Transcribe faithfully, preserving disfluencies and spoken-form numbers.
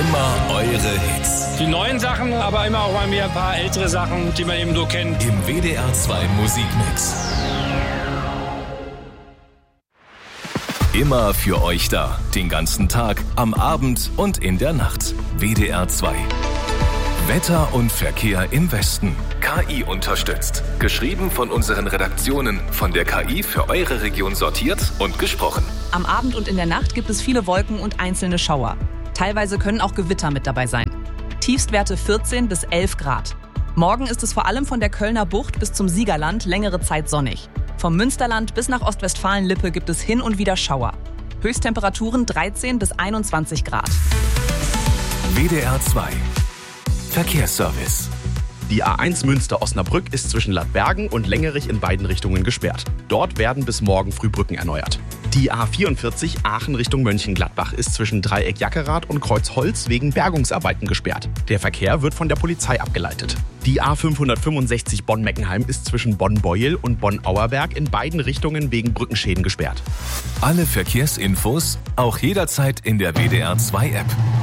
Immer eure Hits. Die neuen Sachen, aber immer auch mal wieder ein paar ältere Sachen, die man eben so kennt. Im W D R zwei Musikmix. Immer für euch da. Den ganzen Tag, am Abend und in der Nacht. W D R zwei. Wetter und Verkehr im Westen. K I unterstützt. Geschrieben von unseren Redaktionen. Von der K I für eure Region sortiert und gesprochen. Am Abend und in der Nacht gibt es viele Wolken und einzelne Schauer. Teilweise können auch Gewitter mit dabei sein. Tiefstwerte vierzehn bis elf Grad. Morgen ist es vor allem von der Kölner Bucht bis zum Siegerland längere Zeit sonnig. Vom Münsterland bis nach Ostwestfalen-Lippe gibt es hin und wieder Schauer. Höchsttemperaturen dreizehn bis einundzwanzig Grad. W D R zwei. Verkehrsservice. Die A eins Münster-Osnabrück ist zwischen Ladbergen und Längerich in beiden Richtungen gesperrt. Dort werden bis morgen früh Brücken erneuert. Die A vierundvierzig Aachen Richtung Mönchengladbach ist zwischen Dreieck Jackerath und Kreuz Holz wegen Bergungsarbeiten gesperrt. Der Verkehr wird von der Polizei abgeleitet. Die A fünfhundertfünfundsechzig Bonn-Meckenheim ist zwischen Bonn-Beuel und Bonn-Auerberg in beiden Richtungen wegen Brückenschäden gesperrt. Alle Verkehrsinfos auch jederzeit in der W D R zwei App.